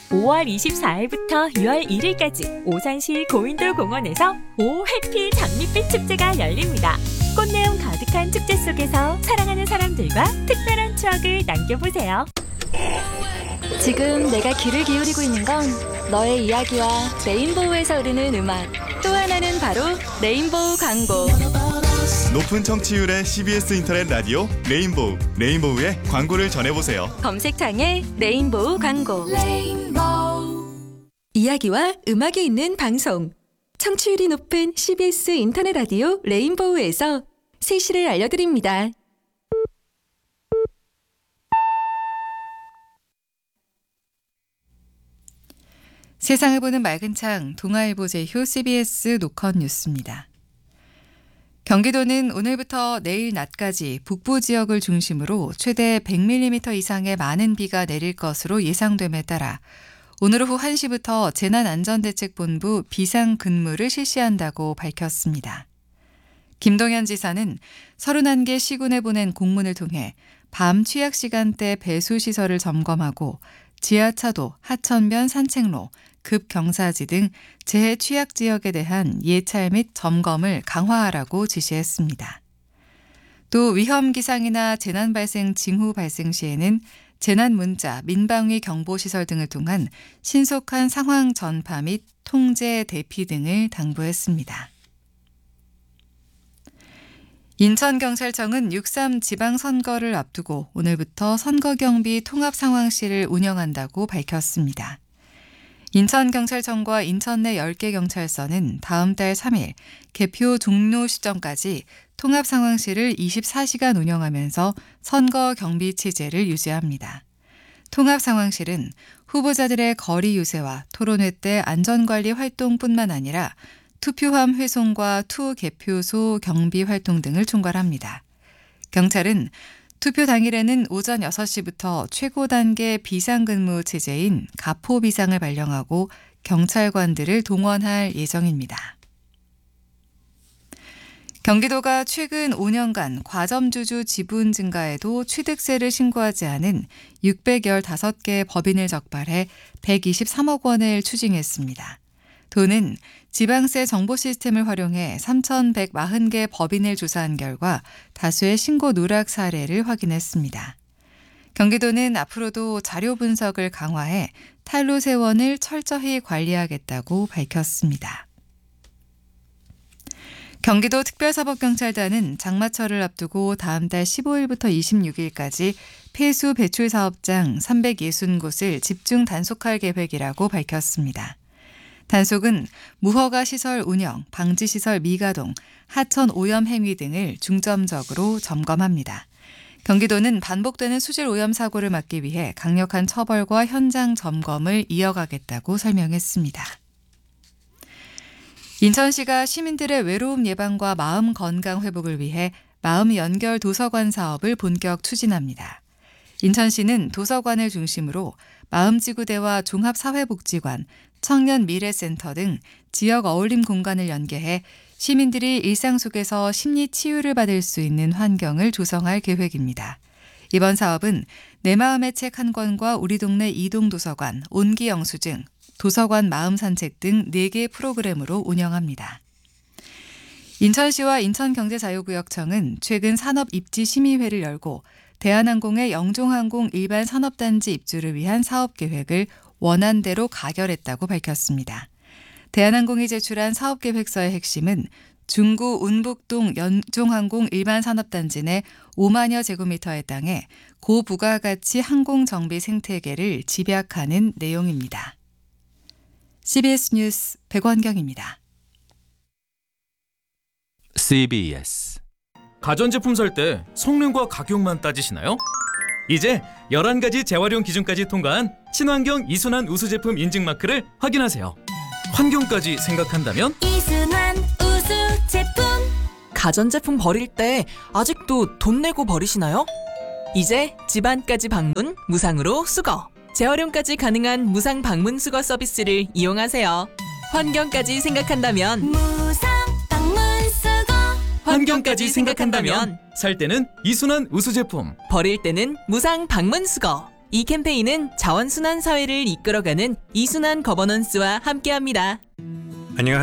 5월 24일부터 6월 1일까지 오산시 고인돌 공원에서 오 해피 장밋빛 축제가 열립니다. 꽃내음 가득한 축제 속에서 사랑하는 사람들과 특별한 추억을 남겨보세요. 지금 내가 귀를 기울이고 있는 건 너의 이야기와 레인보우에서 흐르는 음악. 또 하나는 바로 레인보우 광고. 높은 청취율의 CBS 인터넷 라디오 레인보우. 레인보우의 광고를 전해보세요. 검색창에 레인보우 광고. 이야기와 음악이 있는 방송. 청취율이 높은 CBS 인터넷 라디오 레인보우에서 세시를 알려드립니다. 세상을 보는 맑은 창, 동아일보 제휴 CBS 노컷 뉴스입니다. 경기도는 오늘부터 내일 낮까지 북부 지역을 중심으로 최대 100mm 이상의 많은 비가 내릴 것으로 예상됨에 따라 오늘 오후 1시부터 재난안전대책본부 비상근무를 실시한다고 밝혔습니다. 김동연 지사는 31개 시군에 보낸 공문을 통해 밤 취약 시간대 배수시설을 점검하고 지하차도, 하천변 산책로, 급경사지 등 재해 취약 지역에 대한 예찰 및 점검을 강화하라고 지시했습니다. 또 위험 기상이나 재난 발생 징후 발생 시에는 재난 문자, 민방위 경보시설 등을 통한 신속한 상황 전파 및 통제 대피 등을 당부했습니다. 인천경찰청은 6.3 지방선거를 앞두고 오늘부터 선거경비 통합상황실을 운영한다고 밝혔습니다. 인천경찰청과 인천 내 10개 경찰서는 다음 달 3일 개표 종료 시점까지 통합상황실을 24시간 운영하면서 선거경비 체제를 유지합니다. 통합상황실은 후보자들의 거리 유세와 토론회 때 안전관리 활동뿐만 아니라 투표함 회송과 투 개표소 경비 활동 등을 총괄합니다. 경찰은 투표 당일에는 오전 6시부터 최고 단계 비상근무 체제인 가포 비상을 발령하고 경찰관들을 동원할 예정입니다. 경기도가 최근 5년간 과점주주 지분 증가에도 취득세를 신고하지 않은 615개 법인을 적발해 123억 원을 추징했습니다. 도는 지방세 정보 시스템을 활용해 3,140개 법인을 조사한 결과 다수의 신고 누락 사례를 확인했습니다. 경기도는 앞으로도 자료 분석을 강화해 탈루 세원을 철저히 관리하겠다고 밝혔습니다. 경기도 특별사법경찰단은 장마철을 앞두고 다음 달 15일부터 26일까지 폐수 배출 사업장 360곳을 집중 단속할 계획이라고 밝혔습니다. 단속은 무허가 시설 운영, 방지시설 미가동, 하천 오염 행위 등을 중점적으로 점검합니다. 경기도는 반복되는 수질 오염 사고를 막기 위해 강력한 처벌과 현장 점검을 이어가겠다고 설명했습니다. 인천시가 시민들의 외로움 예방과 마음 건강 회복을 위해 마음 연결 도서관 사업을 본격 추진합니다. 인천시는 도서관을 중심으로 마음지구대와 종합사회복지관, 청년미래센터 등 지역 어울림 공간을 연계해 시민들이 일상 속에서 심리 치유를 받을 수 있는 환경을 조성할 계획입니다. 이번 사업은 내 마음의 책 한 권과 우리 동네 이동도서관, 온기영수증, 도서관 마음산책 등 4개 프로그램으로 운영합니다. 인천시와 인천경제자유구역청은 최근 산업입지심의회를 열고 대한항공의 영종항공 일반 산업단지 입주를 위한 사업계획을 원안대로 가결했다고 밝혔습니다. 대한항공이 제출한 사업계획서의 핵심은 중구 운북동 영종항공 일반 산업단지 내 5만여 제곱미터의 땅에 고부가가치 항공정비 생태계를 집약하는 내용입니다. CBS 뉴스 백원경입니다. CBS 가전제품 살 때 성능과 가격만 따지시나요? 이제 11가지 재활용 기준까지 통과한 친환경 이순환 우수 제품 인증 마크를 확인하세요. 환경까지 생각한다면 이순환 우수 제품. 가전제품 버릴 때 아직도 돈 내고 버리시나요? 이제 집안까지 방문 무상으로 수거. 재활용까지 가능한 무상 방문 수거 서비스를 이용하세요. 환경까지 생각한다면 무상 방문 수거. 환경까지 생각한다면 살 때는 이순환 우수 제품, 버릴 때는 무상 방문 수거. 이 캠페인은 자원순환 사회를 이끌어가는 이순환 거버넌스와 함께합니다.